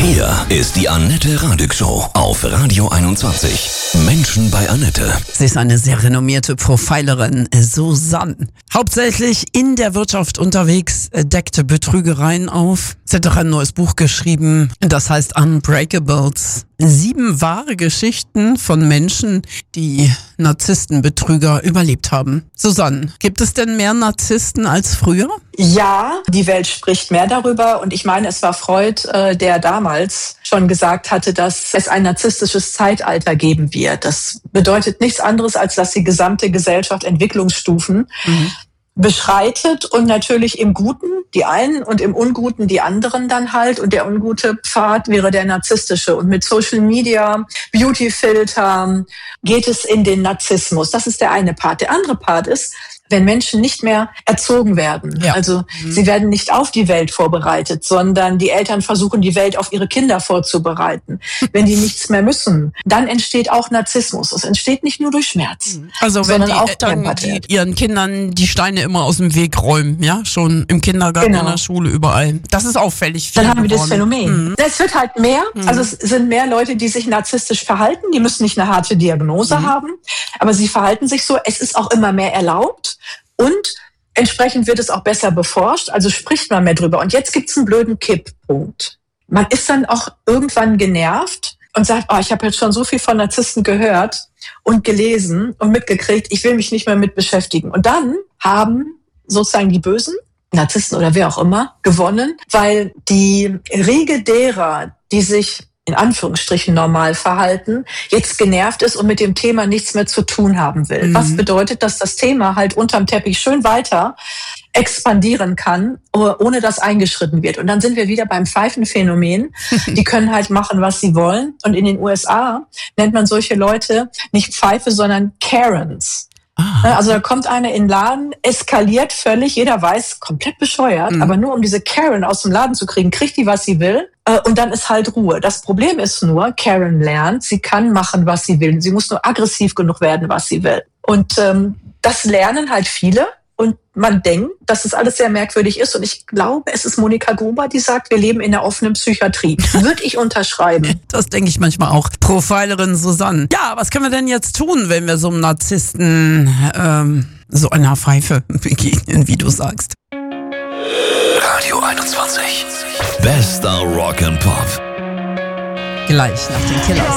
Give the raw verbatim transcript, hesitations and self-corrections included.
Hier ist die Annette Radig Show auf Radio einundzwanzig. Menschen bei Annette. Sie ist eine sehr renommierte Profilerin, Susanne. Hauptsächlich in der Wirtschaft unterwegs, deckte Betrügereien auf. Sie hat auch ein neues Buch geschrieben, das heißt Unbreakables. Sieben wahre Geschichten von Menschen, die Narzisstenbetrüger überlebt haben. Susanne, gibt es denn mehr Narzissten als früher? Ja, die Welt spricht mehr darüber und ich meine, es war Freud, äh, der damals schon gesagt hatte, dass es ein narzisstisches Zeitalter geben wird. Das bedeutet nichts anderes, als dass die gesamte Gesellschaft Entwicklungsstufen mhm. beschreitet und natürlich im Guten die einen und im Unguten die anderen dann halt. Und der ungute Pfad wäre der narzisstische. Und mit Social Media, Beautyfilter geht es in den Narzissmus. Das ist der eine Part. Der andere Part ist, wenn Menschen nicht mehr erzogen werden. Ja. Also mhm. sie werden nicht auf die Welt vorbereitet, sondern die Eltern versuchen, die Welt auf ihre Kinder vorzubereiten. Wenn die nichts mehr müssen, dann entsteht auch Narzissmus. Es entsteht nicht nur durch Schmerz, also wenn sondern die auch Eltern die ihren Kindern die Steine immer aus dem Weg räumen, ja, schon im Kindergarten, genau. in der Schule, überall. Das ist auffällig. Dann haben wir das Phänomen. Mhm. Es wird halt mehr, Mhm. also es sind mehr Leute, die sich narzisstisch verhalten. Die müssen nicht eine harte Diagnose mhm. haben, aber sie verhalten sich so. Es ist auch immer mehr erlaubt. Und entsprechend wird es auch besser beforscht, also spricht man mehr drüber. Und jetzt gibt's einen blöden Kipppunkt. Man ist dann auch irgendwann genervt und sagt, oh, ich habe jetzt schon so viel von Narzissten gehört und gelesen und mitgekriegt, ich will mich nicht mehr mit beschäftigen. Und dann haben sozusagen die Bösen, Narzissten oder wer auch immer, gewonnen, weil die Riege derer, die sich in Anführungsstrichen normal verhalten, jetzt genervt ist und mit dem Thema nichts mehr zu tun haben will. Mhm. Was bedeutet, dass das Thema halt unterm Teppich schön weiter expandieren kann, ohne dass eingeschritten wird. Und dann sind wir wieder beim Pfeifenphänomen. Die können halt machen, was sie wollen. Und in den U S A nennt man solche Leute nicht Pfeife, sondern Karens. Ah. Also da kommt einer in den Laden, eskaliert völlig, jeder weiß, komplett bescheuert, mhm. aber nur um diese Karen aus dem Laden zu kriegen, kriegt die, was sie will, äh, und dann ist halt Ruhe. Das Problem ist nur, Karen lernt, sie kann machen, was sie will. Sie muss nur aggressiv genug werden, was sie will. Und ähm, das lernen halt viele. Und man denkt, dass es alles sehr merkwürdig ist. Und ich glaube, es ist Monika Gruber, die sagt, wir leben in der offenen Psychiatrie. Würde ich unterschreiben. Das denke ich manchmal auch. Profilerin Susanne. Ja, was können wir denn jetzt tun, wenn wir so einem Narzissten ähm, so einer Pfeife begegnen, wie du sagst? Radio einundzwanzig. Bester Rock and Pop. Gleich nach den Killers.